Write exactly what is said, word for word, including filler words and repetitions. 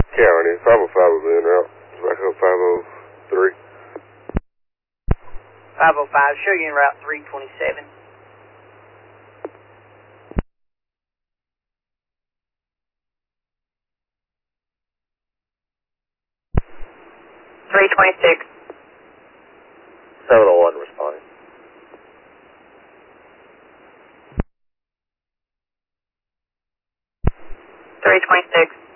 County, five oh five will be en route. Back up five oh three. five oh five, show you en route three twenty-seven. three twenty-six. seven oh one responding. three twenty-six.